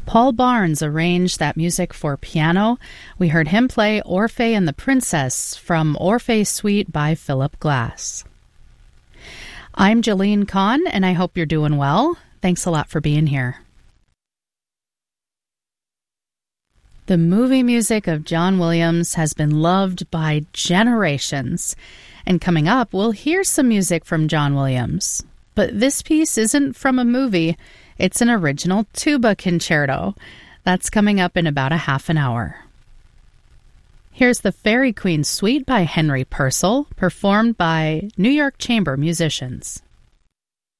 Paul Barnes arranged that music for piano. We heard him play Orpheus and the Princess from Orpheus Suite by Philip Glass. I'm Jolene Kahn, and I hope you're doing well. Thanks a lot for being here. The movie music of John Williams has been loved by generations. And coming up, we'll hear some music from John Williams. But this piece isn't from a movie. It's an original tuba concerto. That's coming up in about a half an hour. Here's the Fairy Queen Suite by Henry Purcell, performed by New York Chamber musicians.